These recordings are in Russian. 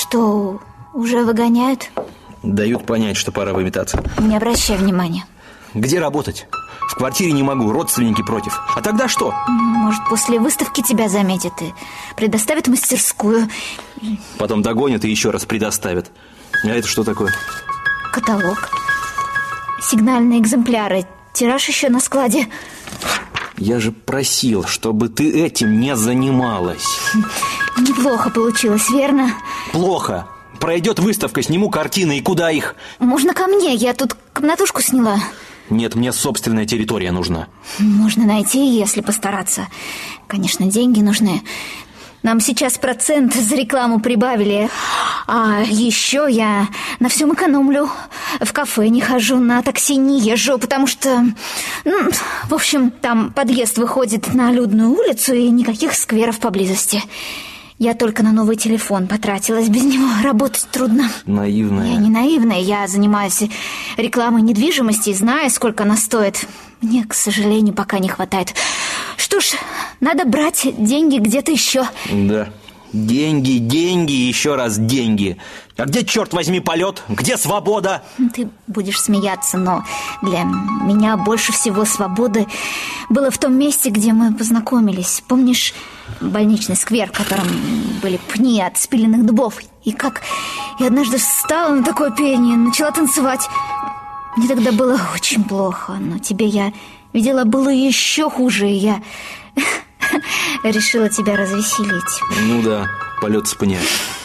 Что, уже выгоняют? Дают понять, что пора выметаться. Не обращай внимания. Где работать? В квартире не могу, родственники против. А тогда что? Может, после выставки тебя заметят и предоставят в мастерскую. Потом догонят и еще раз предоставят. А это что такое? Каталог. Сигнальные экземпляры. Тираж еще на складе. Я же просил, чтобы ты этим не занималась. Неплохо получилось, верно? Плохо. Пройдет выставка, сниму картины, и куда их? Можно ко мне, я тут комнатушку сняла. Нет, мне собственная территория нужна. Можно найти, если постараться. Конечно, деньги нужны. Нам сейчас процент за рекламу прибавили. А еще я на всем экономлю. В кафе не хожу, на такси не езжу, потому что... в общем, там подъезд выходит на людную улицу и никаких скверов поблизости. Я только на новый телефон потратилась. Без него работать трудно. Наивная. Я не наивная, я занимаюсь рекламой недвижимости и знаю, сколько она стоит. Мне, к сожалению, пока не хватает. Что ж, надо брать деньги где-то еще. Да, деньги, деньги, еще раз деньги. А где, черт возьми, полет? Где свобода? Ты будешь смеяться, но для меня больше всего свободы было в том месте, где мы познакомились. Помнишь больничный сквер, в котором были пни от спиленных дубов? И как я однажды встала на такое пение, начала танцевать. Мне тогда было очень плохо, но тебе я видела было еще хуже, и я решила тебя развеселить. Ну да, полет с пня.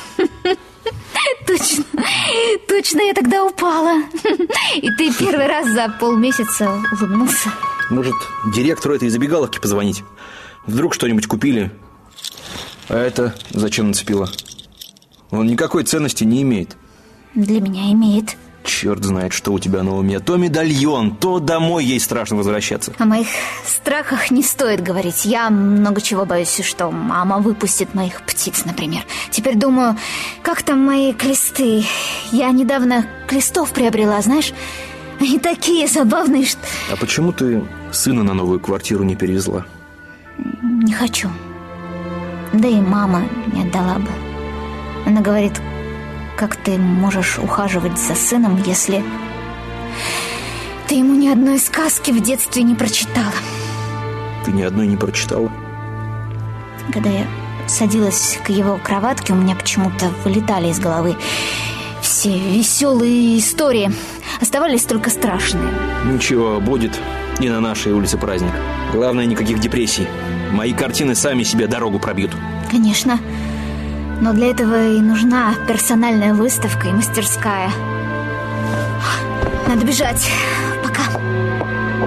Точно я тогда упала. И ты первый раз за полмесяца улыбнулся. Может, директору этой забегаловки позвонить? Вдруг что-нибудь купили? А это зачем нацепила? Он никакой ценности не имеет. Для меня имеет. Черт знает, что у тебя на уме. То медальон, то домой ей страшно возвращаться. О моих страхах не стоит говорить. Я много чего боюсь, что мама выпустит моих птиц, например. Теперь думаю, как там мои клесты? Я недавно клестов приобрела, знаешь? Они такие забавные, что... А почему ты сына на новую квартиру не перевезла? Не хочу. Да и мама не отдала бы. Она говорит... Как ты можешь ухаживать за сыном, если ты ему ни одной сказки в детстве не прочитала? Ты ни одной не прочитала? Когда я садилась к его кроватке, у меня почему-то вылетали из головы все веселые истории. Оставались только страшные. Ничего, будет и на нашей улице праздник. Главное, никаких депрессий. Мои картины сами себе дорогу пробьют. Конечно. Но для этого и нужна персональная выставка и мастерская. Надо бежать. Пока.